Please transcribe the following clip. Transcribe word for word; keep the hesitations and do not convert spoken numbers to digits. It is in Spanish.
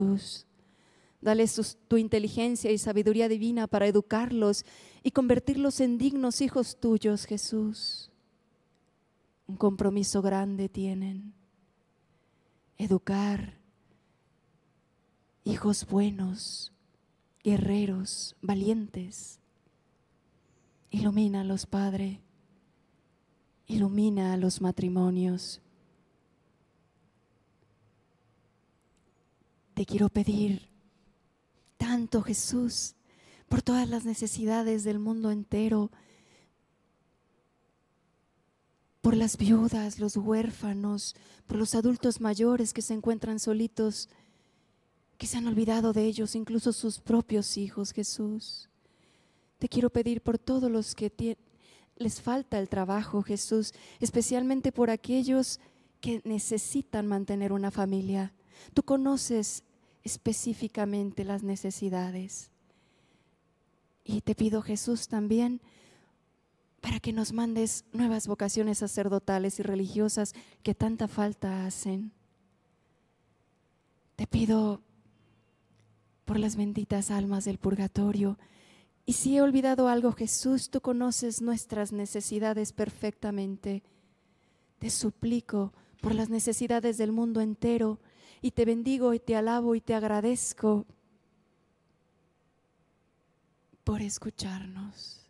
Jesús. Dale sus- tu inteligencia y sabiduría divina para educarlos y convertirlos en dignos hijos tuyos, Jesús. Un compromiso grande tienen: educar hijos buenos, guerreros, valientes. Ilumínalos, Padre. Ilumina a los matrimonios. Te quiero pedir tanto, Jesús, por todas las necesidades del mundo entero, por las viudas, los huérfanos, por los adultos mayores que se encuentran solitos, que se han olvidado de ellos, incluso sus propios hijos, Jesús. Te quiero pedir por todos los que tie- les falta el trabajo, Jesús, especialmente por aquellos que necesitan mantener una familia. Tú conoces específicamente las necesidades. Y te pido, Jesús, también para que nos mandes nuevas vocaciones sacerdotales y religiosas que tanta falta hacen. Te pido por las benditas almas del purgatorio. Y si he olvidado algo, Jesús, tú conoces nuestras necesidades perfectamente. Te suplico por las necesidades del mundo entero y te bendigo y te alabo y te agradezco por escucharnos.